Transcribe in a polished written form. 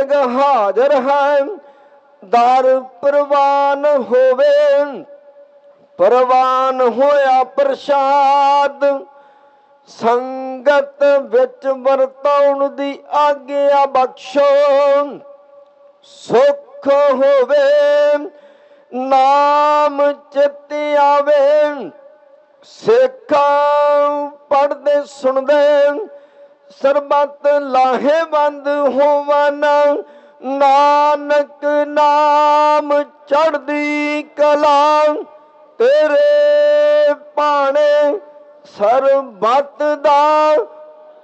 ਜਗ ਹਾਜ਼ਰ ਹੈ। ਦਰ ਪ੍ਰਵਾਨ ਹੋਵੇ, ਪ੍ਰਵਾਨ ਹੋਇਆ ਪ੍ਰਸ਼ਾਦ। ਸੰਗਤ ਵਿੱਚ ਵਰਤਾਉਣ ਦੀ ਆਗਿਆ ਬਖਸ਼ੋ। ਸੁਖ ਹੋਵੇ ਨਾਮ ਚਿਤ ਆਵੇ। ਸਿੱਖ ਪੜ੍ਹਦੇ ਸੁਣਦੇ ਸਰਬਤ ਲਾਹੇਵੰਦ ਹੋਵਨ। ਨਾਨਕ ਨਾਮ ਚੜ੍ਹਦੀ ਕਲਾ। ਤੇਰੇ ਭਾਣੇ ਸਰਬਤ ਦਾ